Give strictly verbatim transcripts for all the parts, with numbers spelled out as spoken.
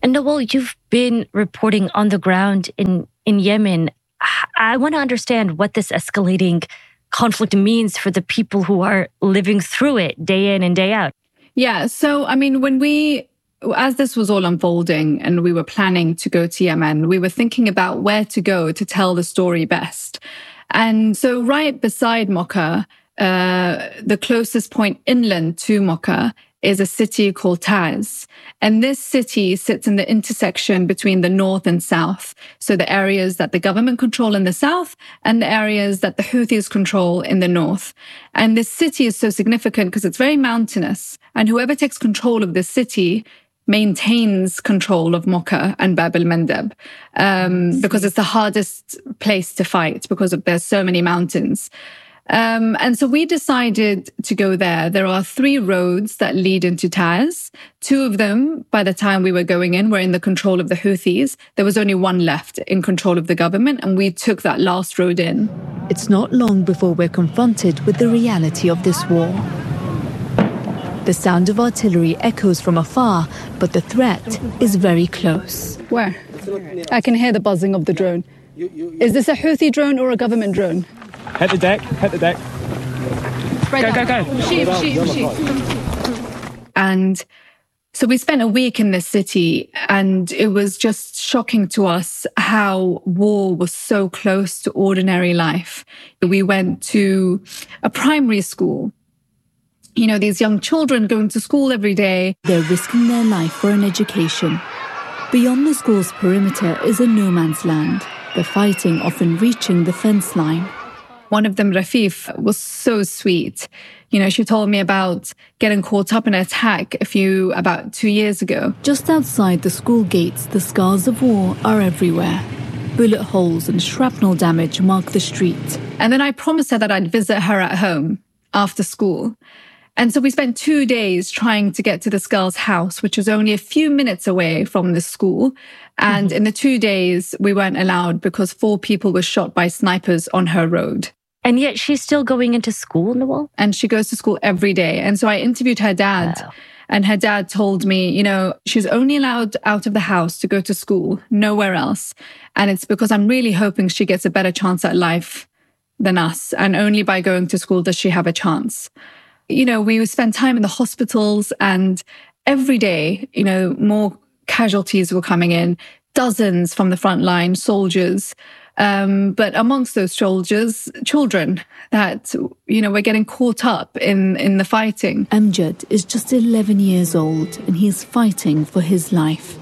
And Nawal, you've been reporting on the ground in, in Yemen. I want to understand what this escalating conflict means for the people who are living through it day in and day out. Yeah, so, I mean, when we, as this was all unfolding and we were planning to go to Yemen, we were thinking about where to go to tell the story best. And so right beside Mocha, uh, the closest point inland to Mocha is a city called Taiz. And this city sits in the intersection between the north and south. So the areas that the government control in the south and the areas that the Houthis control in the north. And this city is so significant because it's very mountainous. And whoever takes control of this city maintains control of Mocha and Bab el-Mandeb, um, because it's the hardest place to fight because of there's so many mountains. Um, and so we decided to go there. There are three roads that lead into Taiz. Two of them, by the time we were going in, were in the control of the Houthis. There was only one left in control of the government, and we took that last road in. It's not long before we're confronted with the reality of this war. The sound of artillery echoes from afar, but the threat is very close. Where? I can hear the buzzing of the drone. Is this a Houthi drone or a government drone? Hit the deck, hit the deck. Right go, go, go. Shoot, shoot, shoot. And so we spent a week in this city, and it was just shocking to us how war was so close to ordinary life. We went to a primary school. You know, these young children going to school every day. They're risking their life for an education. Beyond the school's perimeter is a no man's land, the fighting often reaching the fence line. One of them, Rafif, was so sweet. You know, she told me about getting caught up in an attack a few, about two years ago. Just outside the school gates, the scars of war are everywhere. Bullet holes and shrapnel damage mark the street. And then I promised her that I'd visit her at home after school. And so we spent two days trying to get to this girl's house, which was only a few minutes away from the school. And mm-hmm. in the two days, we weren't allowed because four people were shot by snipers on her road. And yet she's still going into school, Nawal? And she goes to school every day. And so I interviewed her dad. Wow. And her dad told me, you know, she's only allowed out of the house to go to school, nowhere else. And it's because I'm really hoping she gets a better chance at life than us. And only by going to school does she have a chance. You know, we spend time in the hospitals, and every day, you know, more casualties were coming in, dozens from the front line, soldiers. Um, but amongst those soldiers, children that, you know, were getting caught up in, in the fighting. Amjad is just eleven years old, and he's fighting for his life.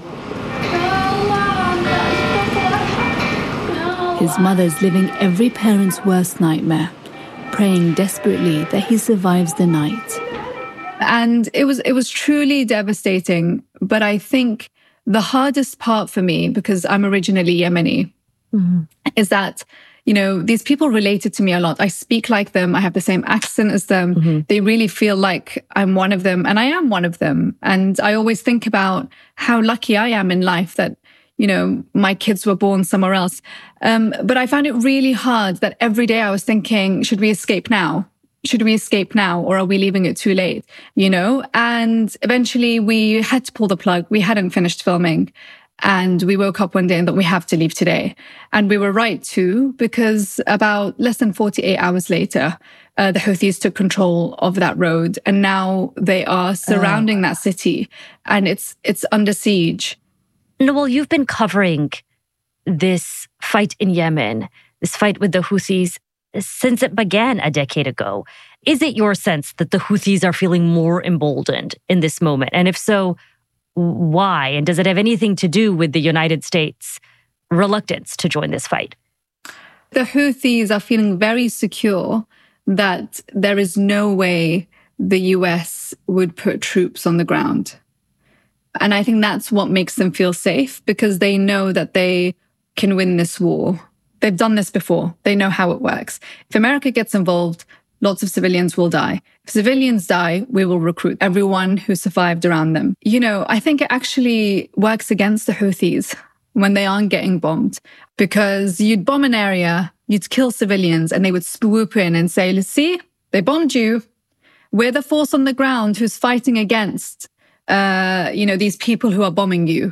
His mother's living every parent's worst nightmare, praying desperately that he survives the night. And it was it was truly devastating. But I think the hardest part for me, because I'm originally Yemeni, mm-hmm. is that, you know, these people related to me a lot. I speak like them. I have the same accent as them. Mm-hmm. They really feel like I'm one of them. And I am one of them. And I always think about how lucky I am in life that, you know, my kids were born somewhere else. Um, but I found it really hard that every day I was thinking, should we escape now? Should we escape now, or are we leaving it too late? You know, and eventually we had to pull the plug. We hadn't finished filming, and we woke up one day and thought we have to leave today. And we were right to, because about less than forty-eight hours later, uh, the Houthis took control of that road, and now they are surrounding oh. that city, and it's it's under siege. Nawal, you've been covering this fight in Yemen, this fight with the Houthis, since it began a decade ago. Is it your sense that the Houthis are feeling more emboldened in this moment? And if so, why? And does it have anything to do with the United States' reluctance to join this fight? The Houthis are feeling very secure that there is no way the U S would put troops on the ground. And I think that's what makes them feel safe, because they know that they can win this war. They've done this before. They know how it works. If America gets involved, lots of civilians will die. If civilians die, we will recruit everyone who survived around them. You know, I think it actually works against the Houthis when they aren't getting bombed, because you'd bomb an area, you'd kill civilians, and they would swoop in and say, let's see, they bombed you. We're the force on the ground who's fighting against, uh, you know, these people who are bombing you.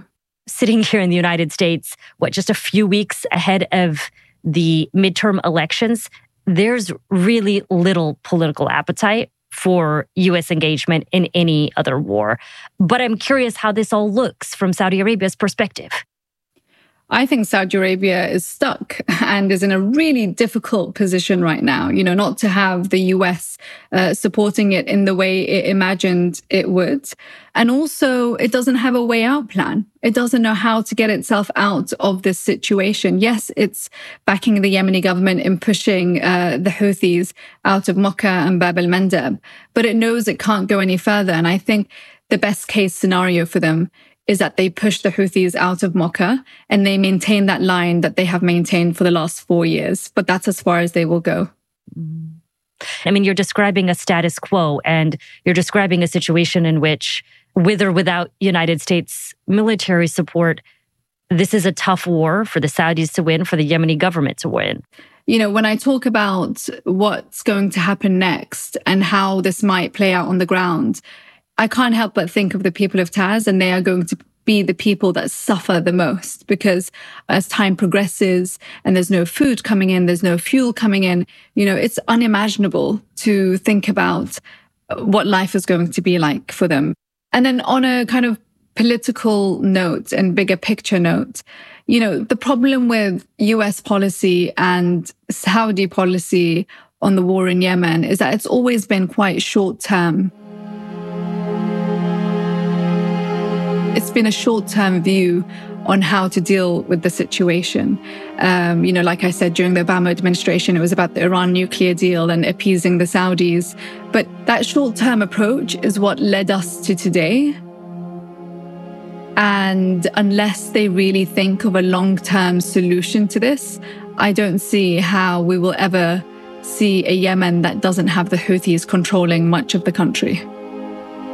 sitting here in the United States, what, just a few weeks ahead of the midterm elections, there's really little political appetite for U S engagement in any other war. But I'm curious how this all looks from Saudi Arabia's perspective. I think Saudi Arabia is stuck and is in a really difficult position right now, you know, not to have the U S uh, supporting it in the way it imagined it would. And also, it doesn't have a way out plan. It doesn't know how to get itself out of this situation. Yes, it's backing the Yemeni government in pushing uh, the Houthis out of Mocha and Bab al-Mandab, but it knows it can't go any further. And I think the best case scenario for them is that they push the Houthis out of Mocha and they maintain that line that they have maintained for the last four years. But that's as far as they will go. I mean, you're describing a status quo, and you're describing a situation in which, with or without United States military support, this is a tough war for the Saudis to win, for the Yemeni government to win. You know, when I talk about what's going to happen next and how this might play out on the ground, I can't help but think of the people of Taz, and they are going to be the people that suffer the most, because as time progresses and there's no food coming in, there's no fuel coming in, you know, it's unimaginable to think about what life is going to be like for them. And then on a kind of political note and bigger picture note, you know, the problem with U S policy and Saudi policy on the war in Yemen is that it's always been quite short term. It's been a short-term view on how to deal with the situation. Um, you know, like I said, during the Obama administration, it was about the Iran nuclear deal and appeasing the Saudis. But that short-term approach is what led us to today. And unless they really think of a long-term solution to this, I don't see how we will ever see a Yemen that doesn't have the Houthis controlling much of the country.